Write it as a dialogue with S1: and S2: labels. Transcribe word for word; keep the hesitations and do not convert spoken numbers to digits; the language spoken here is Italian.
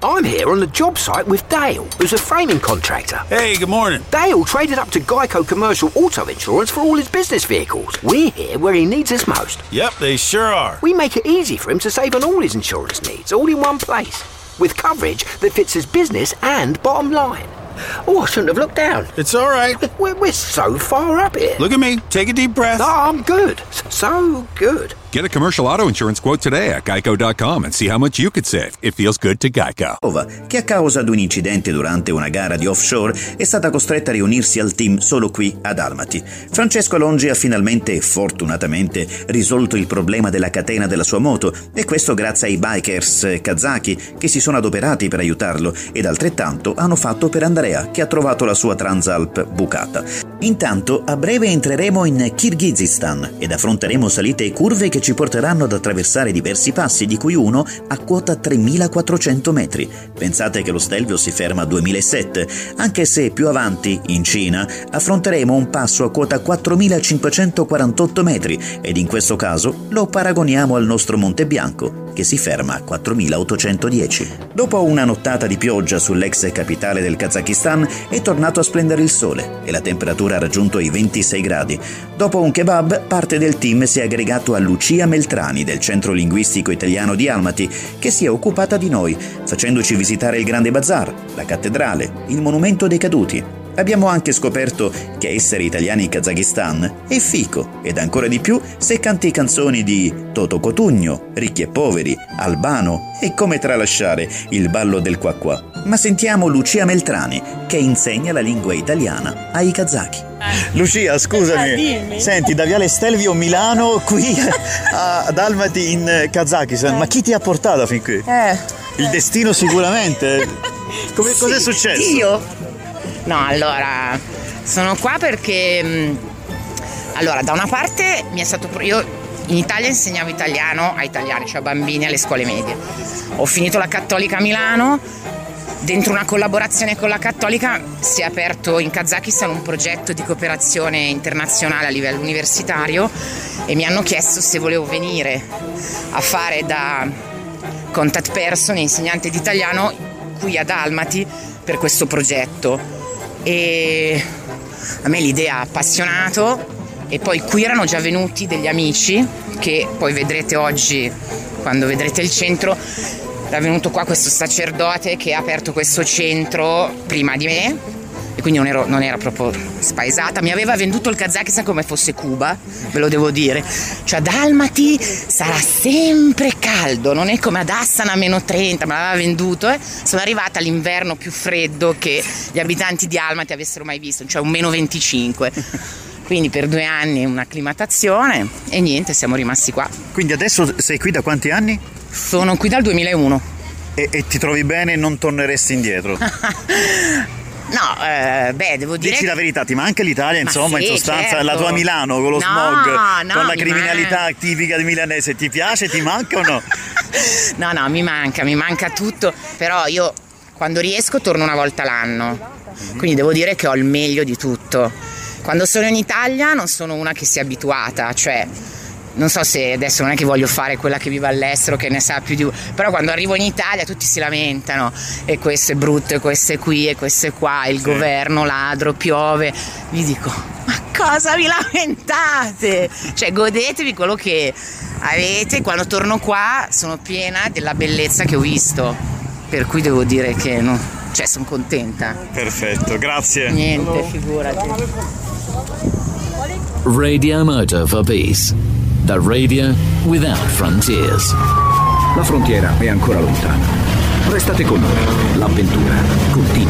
S1: I'm here on the job site with Dale, who's a framing contractor.
S2: Hey, good morning.
S1: Dale traded up to Geico Commercial Auto Insurance for all his business vehicles. We're here where he needs us most.
S2: Yep, they sure are.
S1: We make it easy for him to save on all his insurance needs, all in one place, with coverage that fits his business and bottom line. Oh, I shouldn't have looked down.
S2: It's all right.
S1: We're, we're so far up here.
S2: Look at me. Take a deep breath.
S1: Oh, I'm good. So good.
S3: Get a commercial auto insurance quote today at geico dot com and see how much you could save. It feels good to Geico.
S4: Che a causa di un incidente durante una gara di offshore è stata costretta a riunirsi al team solo qui ad Almaty. Francesco Longi ha finalmente e fortunatamente risolto il problema della catena della sua moto, e questo grazie ai bikers kazaki che si sono adoperati per aiutarlo, ed altrettanto hanno fatto per Andrea, che ha trovato la sua Transalp bucata. Intanto a breve entreremo in Kirghizistan ed affronteremo salite e curve che ci porteranno ad attraversare diversi passi, di cui uno a quota tremilaquattrocento metri. Pensate che lo Stelvio si ferma a duemilasette, anche se più avanti, in Cina, affronteremo un passo a quota quattromilacinquecentoquarantotto metri, ed in questo caso lo paragoniamo al nostro Monte Bianco, che si ferma a quattromilaottocentodieci. Dopo una nottata di pioggia sull'ex capitale del Kazakistan è tornato a splendere il sole e la temperatura ha raggiunto i ventisei gradi. Dopo un kebab, parte del team si è aggregato a Lucia Meltrani del Centro Linguistico Italiano di Almaty, che si è occupata di noi, facendoci visitare il Grande Bazar, la cattedrale, il Monumento dei Caduti. Abbiamo anche scoperto che essere italiani in Kazakistan è fico, ed ancora di più se canti canzoni di Toto Cotugno, Ricchi e Poveri, Albano e Come tralasciare il ballo del qua qua. Ma sentiamo Lucia Meltrani, che insegna la lingua italiana ai kazaki. Lucia, scusami, senti, da Viale Stelvio Milano qui ad Almaty in Kazakistan, eh. ma chi ti ha portato fin qui?
S5: Eh.
S4: Il destino sicuramente. Come, sì, cos'è successo?
S5: Io? No, allora, sono qua perché, mh, allora, da una parte mi è stato, io in Italia insegnavo italiano a italiani, cioè a bambini alle scuole medie. Ho finito la Cattolica a Milano, dentro una collaborazione con la Cattolica si è aperto in Kazakistan un progetto di cooperazione internazionale a livello universitario, e mi hanno chiesto se volevo venire a fare da contact person, insegnante di italiano qui ad Almaty per questo progetto. E a me l'idea ha appassionato, e poi qui erano già venuti degli amici che poi vedrete oggi quando vedrete il centro. Era venuto qua questo sacerdote che ha aperto questo centro prima di me, e quindi non, ero, non era proprio spaesata. Mi aveva venduto il Kazakistan come fosse Cuba, ve lo devo dire, cioè ad Almaty sarà sempre caldo, non è come ad Astana a meno trenta, me l'aveva venduto, eh. Sono arrivata all'inverno più freddo che gli abitanti di Almaty avessero mai visto, cioè un meno venticinque. Quindi per due anni un'acclimatazione, e niente, siamo rimasti qua.
S4: Quindi adesso sei qui da quanti anni?
S5: Sono qui dal duemilauno.
S4: E, e ti trovi bene e non torneresti indietro?
S5: No, eh, beh, devo dire.
S4: Dici la verità, ti manca l'Italia,
S5: Ma
S4: insomma,
S5: sì,
S4: in sostanza,
S5: certo.
S4: la tua Milano con lo
S5: No,
S4: smog,
S5: no,
S4: con la
S5: mi
S4: criminalità
S5: man-
S4: tipica di milanese. Ti piace, ti manca o no?
S5: No, no, mi manca, mi manca tutto, però io quando riesco torno una volta l'anno, quindi devo dire che ho il meglio di tutto. Quando sono in Italia non sono una che si è abituata, cioè non so se adesso non è che voglio fare quella che vive all'estero, che ne sa più di... però quando arrivo in Italia tutti si lamentano, e questo è brutto, e questo è qui, e questo è qua, il sì. governo ladro, piove. Vi dico, ma cosa vi lamentate? Cioè godetevi quello che avete. Quando torno qua sono piena della bellezza che ho visto, per cui devo dire che no, cioè sono contenta.
S4: Perfetto, grazie.
S5: Niente, figurati.
S6: Radio Motor for Peace. The radio without frontiers.
S7: La frontiera è ancora lontana. Restate con noi. L'avventura continua.